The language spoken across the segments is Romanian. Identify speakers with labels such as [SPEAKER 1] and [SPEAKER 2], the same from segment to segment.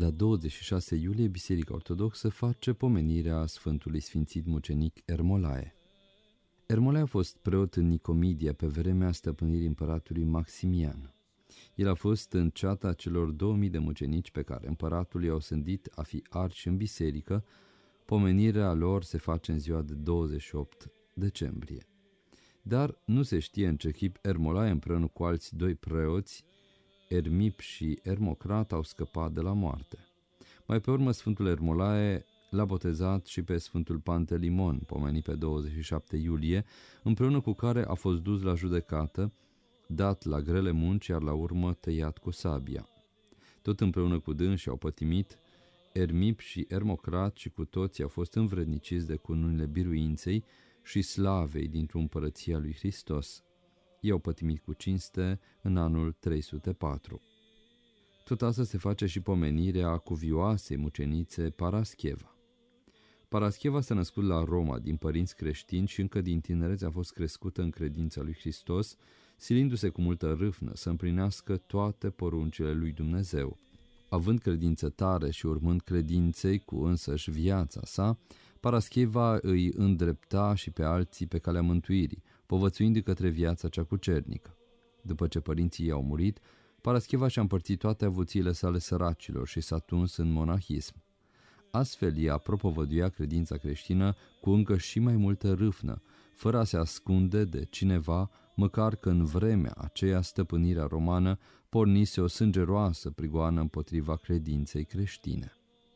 [SPEAKER 1] La 26 iulie, Biserica Ortodoxă face pomenirea Sfântului Sfințit Mucenic Ermolae. Ermolae a fost preot în Nicomedia pe vremea stăpânirii împăratului Maximian. El a fost în ceata celor 2000 de mucenici pe care împăratul i-au sândit a fi arși în biserică. Pomenirea lor se face în ziua de 28 decembrie. Dar nu se știe în ce chip Ermolae împreună cu alți doi preoți, Ermip și Ermocrat, au scăpat de la moarte. Mai pe urmă, Sfântul Ermolae l-a botezat și pe Sfântul Pantelimon, pomenit pe 27 iulie, împreună cu care a fost dus la judecată, dat la grele munci, iar la urmă tăiat cu sabia. Tot împreună cu dânsii au pătimit Ermip și Ermocrat și cu toții au fost învredniciți de cununile biruinței și slavei dintr-o împărăție a lui Hristos. Ei au pătimit cu cinste în anul 304. Tot asta se face și pomenirea cuvioasei mucenițe Parascheva. Parascheva s-a născut la Roma din părinți creștini și încă din tinerețe a fost crescută în credința lui Hristos, silindu-se cu multă râvnă să împlinească toate poruncile lui Dumnezeu. Având credință tare și urmând credinței cu însăși viața sa, Parascheva îi îndrepta și pe alții pe calea mântuirii, povățuind către viața cea cucernică. După ce părinții ei au murit, Parascheva și-a împărțit toate avuțiile sale săracilor și s-a tuns în monahism. Astfel ea propovăduia credința creștină cu încă și mai multă râvnă, fără a se ascunde de cineva, măcar că în vremea aceea stăpânirea romană pornise o sângeroasă prigoană împotriva credinței creștine.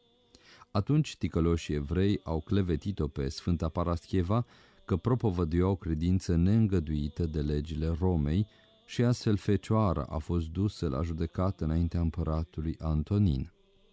[SPEAKER 1] Atunci ticăloșii evrei au clevetit-o pe Sfânta Parascheva că propovăduia o credință neîngăduită de legile Romei și astfel fecioara a fost dusă la judecată înaintea împăratului Antonin.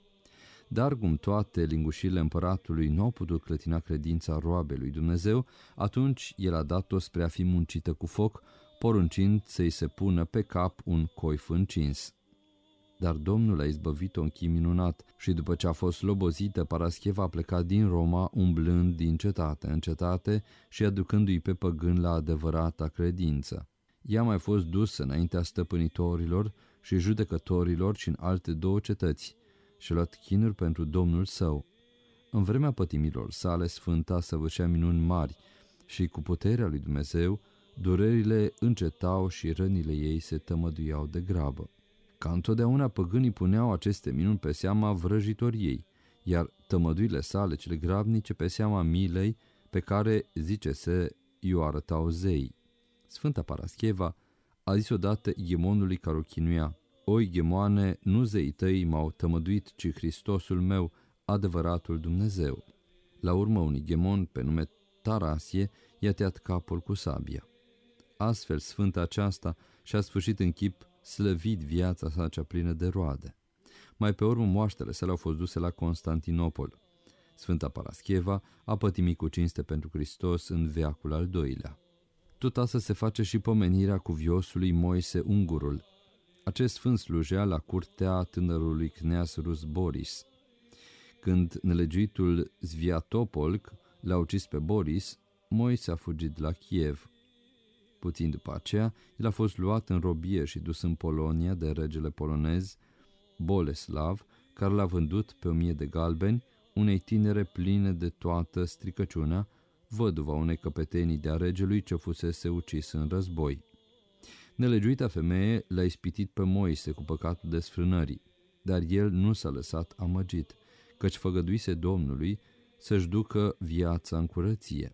[SPEAKER 1] Dar cum toate lingușile împăratului nu au putut clătina credința roabei lui Dumnezeu, atunci el a dat-o spre a fi muncită cu foc, poruncind să-i se pună pe cap un coif încins. Dar Domnul a izbăvit-o în chip minunat și după ce a fost slobozită, Parascheva a plecat din Roma umblând din cetate în cetate și aducându-i pe păgâni la adevărata credință. Ea a mai fost dusă înaintea stăpânitorilor și judecătorilor și în alte 2 cetăți și a luat chinuri pentru Domnul său. În vremea pătimilor sale, Sfânta săvârșea minuni mari și cu puterea lui Dumnezeu, durerile încetau și rănile ei se tămăduiau de grabă. Ca întotdeauna, păgânii puneau aceste minuni pe seama vrăjitoriei, iar tămăduile sale cele grabnice pe seama milei pe care, zice-se, i-o arătau zei. Sfânta Parascheva a zis odată ighemonului care o chinuia: „O ighemoane, nu zeii tăi m-au tămăduit, ci Hristosul meu, adevăratul Dumnezeu.” La urmă, un ighemon pe nume Tarasie i-a tăiat capul cu sabia. Astfel, Sfânta aceasta și-a sfârșit în chip slăvit viața sa cea plină de roade. Mai pe urmă, moaștele sale au fost duse la Constantinopol. Sfânta Parascheva a pătimit cu cinste pentru Hristos în veacul al doilea. Tot asta se face și pomenirea cuviosului Moise Ungurul. Acest sfânt slujea la curtea tânărului cneaz rus Boris. Când nelegiuitul Sviatopolc l-a ucis pe Boris, Moise a fugit la Kiev. Puțin după aceea, el a fost luat în robie și dus în Polonia de regele polonez Boleslav, care l-a vândut pe 1000 de galbeni unei tinere pline de toată stricăciunea, văduva unei căpetenii de-a regelui ce fusese ucis în război. Nelegiuita femeie l-a ispitit pe Moise cu păcatul desfrânării, dar el nu s-a lăsat amăgit, căci făgăduise Domnului să-și ducă viața în curăție.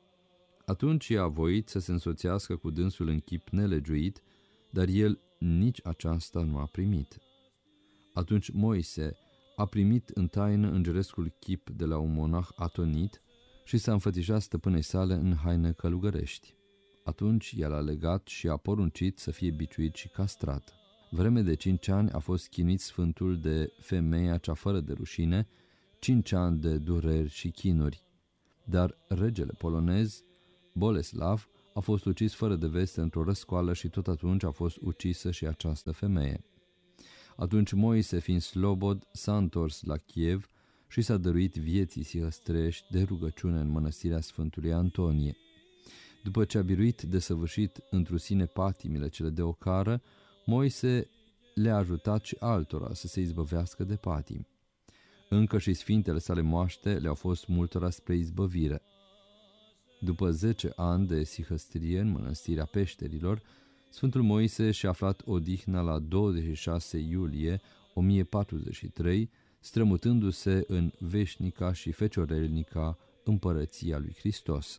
[SPEAKER 1] Atunci ea a voit să se însoțească cu dânsul în chip nelegiuit, dar el nici aceasta nu a primit. Atunci Moise a primit în taină îngerescul chip de la un monah atonit și s-a înfățișat stăpânei sale în haine călugărești. Atunci el a legat și a poruncit să fie biciuit și castrat. Vreme de 5 ani a fost chinuit Sfântul de femeia cea fără de rușine, 5 ani de dureri și chinuri. Dar regele polonez, Boleslav, a fost ucis fără de veste într-o răscoală și tot atunci a fost ucisă și această femeie. Atunci Moise, fiind slobod, s-a întors la Kiev și s-a dăruit vieții sihăstrești de rugăciune în mănăstirea Sfântului Antonie. După ce a biruit desăvârșit întru sine patimile cele de ocară, Moise le-a ajutat și altora să se izbăvească de patimi. Încă și sfintele sale moaște le-au fost multora spre izbăvire. După 10 ani de sihăstrie în mănăstirea Peșterilor, Sfântul Moise și-a aflat odihna la 26 iulie 1043, strămutându-se în veșnica și feciorelnica împărăția lui Hristos.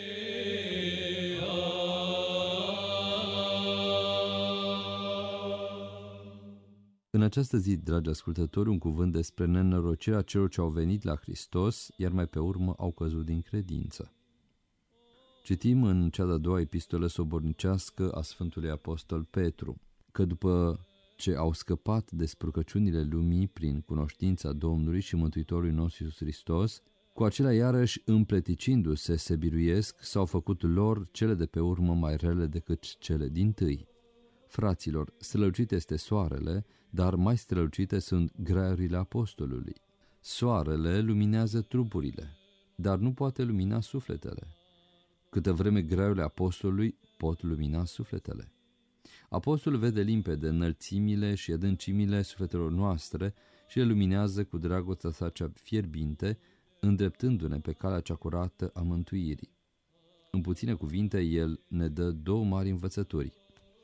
[SPEAKER 1] În această zi, dragi ascultători, un cuvânt despre nenorocirea celor ce au venit la Hristos, iar mai pe urmă au căzut din credință. Citim în cea de-a doua epistolă sobornicească a Sfântului Apostol Petru, că după ce au scăpat de spurcăciunile lumii prin cunoștința Domnului și Mântuitorului nostru Iisus Hristos, cu acelea iarăși împleticindu-se se biruiesc, s-au făcut lor cele de pe urmă mai rele decât cele dintâi. Fraților, strălucit este soarele, dar mai strălucite sunt graiurile apostolului. Soarele luminează trupurile, dar nu poate lumina sufletele. Câtă vreme graiurile apostolului pot lumina sufletele. Apostolul vede limpede înălțimile și adâncimile sufletelor noastre și le luminează cu dragostea sa cea fierbinte, îndreptându-ne pe calea cea curată a mântuirii. În puține cuvinte, el ne dă două mari învățături.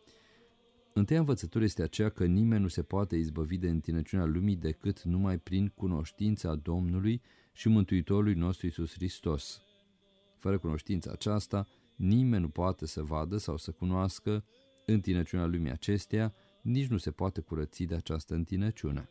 [SPEAKER 1] Întâia învățătură este aceea că nimeni nu se poate izbăvi de întinăciunea lumii decât numai prin cunoștința Domnului și Mântuitorului nostru Iisus Hristos. Fără cunoștința aceasta, nimeni nu poate să vadă sau să cunoască întinăciunea lumii acesteia, nici nu se poate curăți de această întinăciune.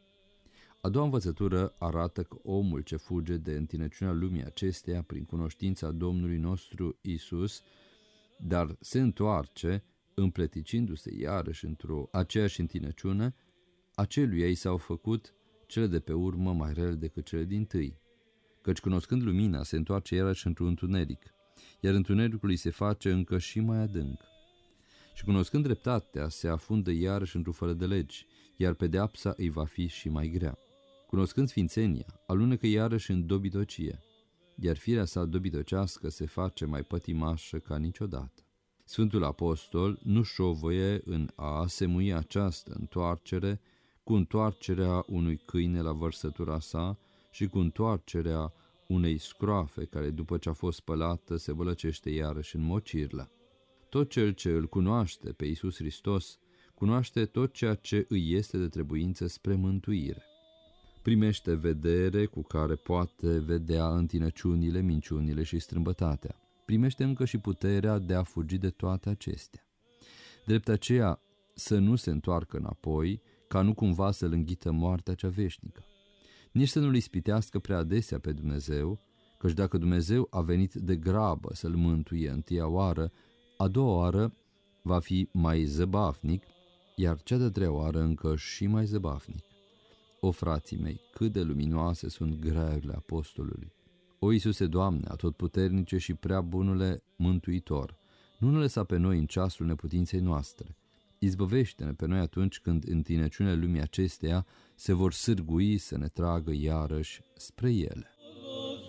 [SPEAKER 1] A doua învățătură arată că omul ce fuge de întinăciunea lumii acesteia prin cunoștința Domnului nostru Iisus, dar se întoarce, împleticindu-se iarăși într-o aceeași întinăciune, aceluia i s-au făcut cele de pe urmă mai rele decât cele dintâi. Căci cunoscând lumina, se întoarce iarăși într-un întuneric, iar întunericul îi se face încă și mai adânc. Și cunoscând dreptatea, se afundă iarăși într-o fără de legi, iar pedeapsa îi va fi și mai grea. Cunoscând sfințenia, alunecă iarăși în dobitocie, iar firea sa dobitocească se face mai pătimașă ca niciodată. Sfântul Apostol nu șovăie în a asemui această întoarcere cu întoarcerea unui câine la vărsătura sa și cu întoarcerea unei scroafe care după ce a fost spălată se vălăcește iarăși în mocirlă. Tot cel ce îl cunoaște pe Iisus Hristos cunoaște tot ceea ce îi este de trebuință spre mântuire. Primește vedere cu care poate vedea întinăciunile, minciunile și strâmbătatea. Primește încă și puterea de a fugi de toate acestea. Drept aceea să nu se întoarcă înapoi, ca nu cumva să-l înghită moartea cea veșnică. Nici să nu-l ispitească prea adesea pe Dumnezeu, căci dacă Dumnezeu a venit de grabă să-l mântuie întâia oară, a doua oară va fi mai zăbafnic, iar cea de-a treia oară încă și mai zăbafnic. O, frații mei, cât de luminoase sunt graiurile apostolului! O, Iisuse, Doamne, atotputernice și prea bunule Mântuitor, nu ne lăsa pe noi în ceasul neputinței noastre. Izbăvește-ne pe noi atunci când întinăciunile lumii acesteia se vor sârgui să ne tragă iarăși spre ele.